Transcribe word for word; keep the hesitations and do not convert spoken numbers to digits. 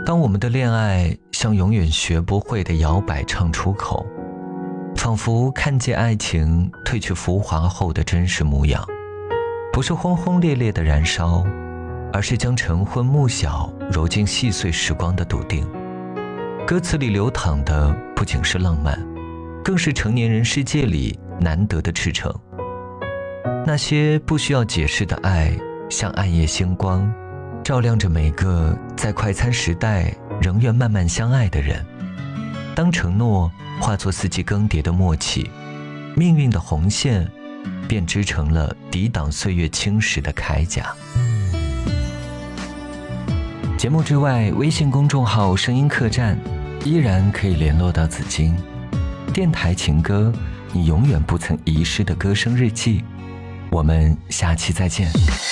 当我们的恋爱像永远学不会的摇摆唱出口，仿佛看见爱情褪去浮华后的真实模样，不是轰轰烈烈的燃烧，而是将晨昏暮晓揉进细碎时光的笃定。歌词里流淌的不仅是浪漫，更是成年人世界里难得的赤诚。那些不需要解释的爱，像暗夜星光，照亮着每个在快餐时代仍愿慢慢相爱的人。当承诺化作四季更迭的默契，命运的红线便织成了抵挡岁月侵蚀的铠甲。节目之外，微信公众号声音客栈依然可以联络到紫金。电台情歌，你永远不曾遗失的歌声日记。我们下期再见。